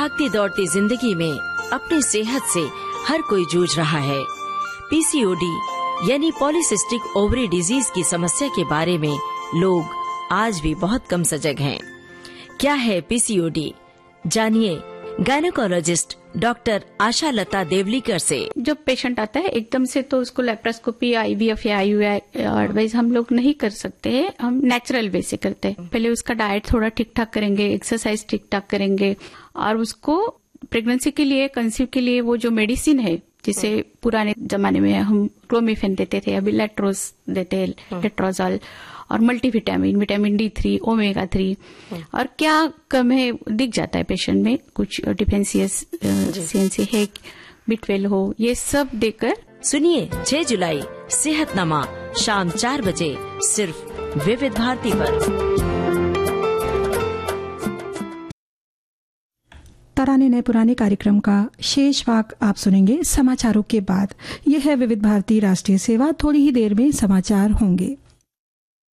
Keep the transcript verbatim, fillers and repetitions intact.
भागती दौड़ती जिंदगी में अपनी सेहत से हर कोई जूझ रहा है। पीसीओडी यानी पॉलीसिस्टिक ओवरी डिजीज की समस्या के बारे में लोग आज भी बहुत कम सजग हैं। क्या है पीसीओडी? जानिए गायनेकोलॉजिस्ट डॉक्टर आशा लता देवलीकर से। जब पेशेंट आता है एकदम से तो उसको लेप्रोस्कोपी, आईवीएफ या आईयूआई एडवाइस हम लोग नहीं कर सकते हैं, हम नेचुरल वे से करते हैं। पहले उसका डाइट थोड़ा ठीक ठाक करेंगे, एक्सरसाइज ठीक ठाक करेंगे और उसको प्रेगनेंसी के लिए, कंसीव के लिए वो जो मेडिसिन है जिसे पुराने जमाने में हम क्लोमिफेन देते थे, अभी लेट्रोस देते हैं, लेट्रोजॉल, और multivitamin, vitamin D three, omega three, और क्या कम है दिख जाता है पेशेंट में, कुछ डिफेंसियस सीएनसी है, बी ट्वेल्व हो, ये सब देकर। सुनिए छह जुलाई सेहतनामा शाम चार बजे सिर्फ विविध भारती पर। तराने नए पुराने कार्यक्रम का शेष भाग आप सुनेंगे समाचारों के बाद। यह है विविध भारती राष्ट्रीय सेवा। थोड़ी ही देर में समाचार होंगे।